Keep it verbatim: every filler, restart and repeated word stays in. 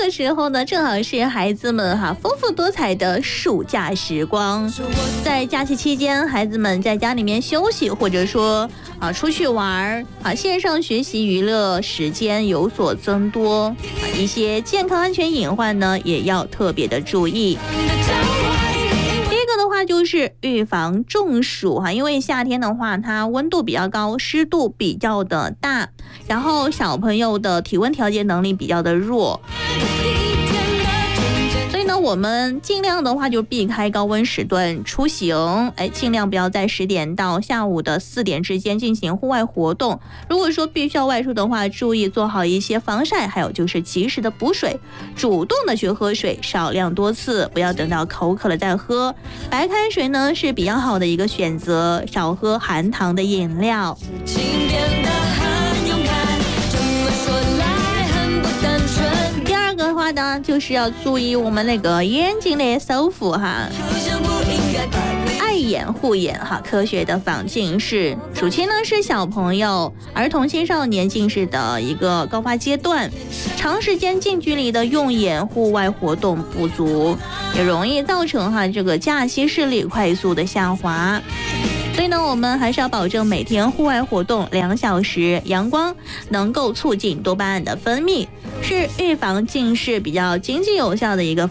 个时候呢，正好是孩子们哈丰富多彩的暑假时光。在假期期间，孩子们在家里面休息，或者说啊出去玩啊，线上学习娱乐时间有所增多啊，一些健康安全隐患呢也要特别的注意。第一个的话就是预防中暑哈，因为夏天的话，它温度比较高，湿度比较的大，然后小朋友的体温调节能力比较的弱。我们尽量的话就避开高温时段出行，哎，尽量不要在十点到下午的四点之间进行户外活动。如果说必须要外出的话，注意做好一些防晒，还有就是及时的补水，主动的去喝水，少量多次，不要等到口渴了再喝。白开水呢是比较好的一个选择，少喝含糖的饮料。话呢，就是要注意我们那个眼睛的修复哈，爱眼护眼哈，科学的防近视。暑期呢是小朋友、儿童、青少年近视的一个高发阶段，长时间近距离的用眼，户外活动不足，也容易造成哈这个假期视力快速的下滑。所以呢，我们还是要保证每天户外活动两小时，阳光能够促进多巴胺的分泌，是预防近视比较经济有效的一个